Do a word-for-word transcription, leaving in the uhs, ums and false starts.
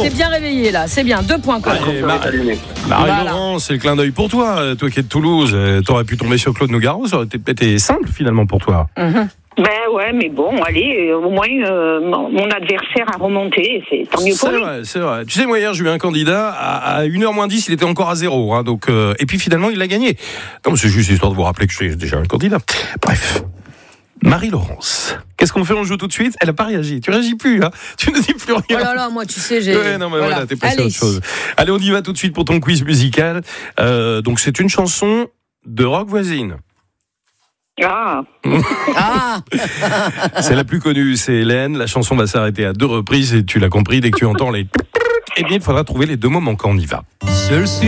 t'es bien réveillé là, c'est bien, deux points quand même. Allez, Mar- allumé. Marie-Laurent, Voilà. c'est le clin d'œil pour toi. Toi qui es de Toulouse, euh, t'aurais pu tomber sur Claude Nougaro, ça aurait été peut-être été simple finalement pour toi. Mhm. Ben ouais, mais bon, allez, euh, au moins euh, mon, mon adversaire a remonté, c'est tant mieux pour C'est lui. vrai, c'est vrai. Tu sais, moi hier, j'ai eu un candidat à, à une heure moins dix, il était encore à zéro. Hein, donc, euh, et puis finalement, il l'a gagné. Non, c'est juste histoire de vous rappeler que je suis déjà un candidat. Bref. Marie-Laurence, qu'est-ce qu'on fait? On joue tout de suite? Elle n'a pas réagi. Tu réagis plus, hein? Tu ne dis plus rien. Oh là là, moi tu sais, j'ai. Ouais, non, mais voilà, voilà. t'es passé à Allez. autre chose. Allez, on y va tout de suite pour ton quiz musical. Euh, donc, c'est une chanson de rock voisine. Ah, Ah, C'est la plus connue, c'est Hélène. La chanson va s'arrêter à deux reprises et tu l'as compris, dès que tu entends les... Eh bien, il faudra trouver les deux mots manquants. On y va. Seul